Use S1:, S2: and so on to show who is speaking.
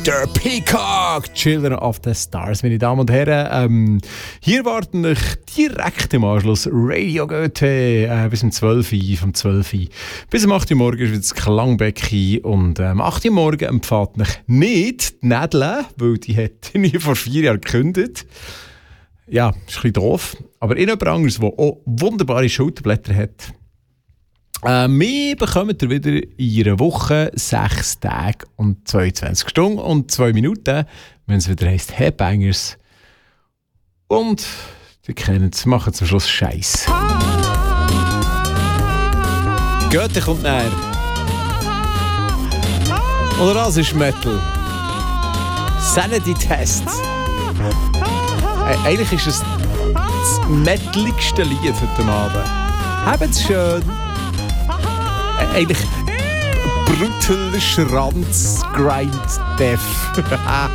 S1: Dr. Peacock, Children of the Stars, meine Damen und Herren. Hier warten euch direkt im Anschluss Radio Goethe bis um 12 Uhr, vom 12 Uhr bis um 8 Uhr morgen ist wieder das Klangbecken und am 8 Uhr morgen empfiehlt euch nicht die Nädle, weil die hat nie vor 4 Jahren gekündigt. Ja, ist ein bisschen doof, aber jemand anderes, der auch wunderbare Schulterblätter hat. Wir bekommen ihr wieder in einer Woche 6 Tage und 22 Stunden und 2 Minuten, wenn es wieder heisst Headbangers. Und ihr kennt es, machen zum Schluss Scheiß. Goethe kommt näher. Oder das ist Metal. Sanity Test. Eigentlich ist es das metaligste Lied heute Abend. Habt's schön. Eigentlich brutal Schranz, Grind, Death.